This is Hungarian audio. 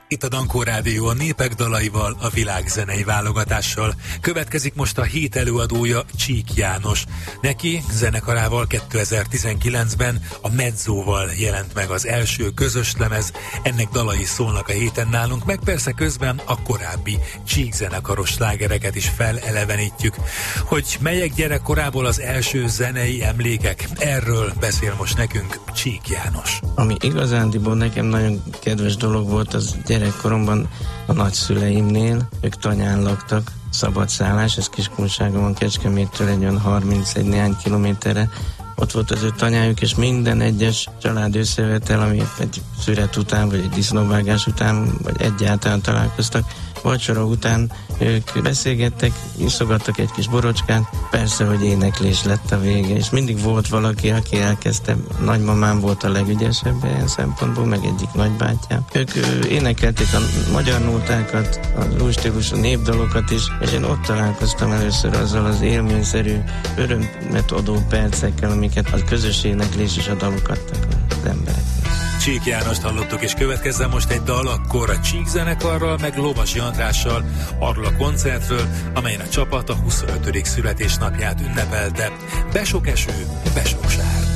Itt a Dankó Rádió a népek dalaival, a világ zenei válogatással. Következik most a hét előadója, Csík János. Neki zenekarával 2019-ben a Mezzóval jelent meg az első közös lemez, ennek dalai szólnak a héten nálunk, meg persze közben a korábbi Csík zenekaros slágereket is felelevenítjük. Hogy melyek gyerekkorából az első zenei emlékek, erről beszél most nekünk Csík János. Ami igazándiból nekem nagyon kedves dolog volt, az gyerekkoromban a nagyszüleimnél, ők Tanyán laktak, szabadszállás, ez Kiskunságon van, Kecskeméttől egy olyan 31 néhány kilométerre. Ott volt az ő tanyájuk, és minden egyes család összejövetel, ami egy szüret után, vagy egy disznóvágás után, vagy egyáltalán találkoztak, vacsora után ők beszélgettek, iszogattak egy kis borocskát, persze, hogy éneklés lett a vége, és mindig volt valaki, aki elkezdte, nagymamám volt a legügyesebb ilyen szempontból, meg egyik nagybátyám. Ők énekelték a magyar nótákat, az új stílusú népdalokat is, és én ott találkoztam először azzal az élményszerű, örömet adó percekkel, amiket a közös éneklés és a dalok adtak az embereknek. Csík Jánost hallottuk, és következzen most egy dal akkor a Csík zenekarral, meg Lovasi Andrással arról a koncertről, amelyen a csapat a 25. születésnapját ünnepelte. Be sok eső, be sok sár.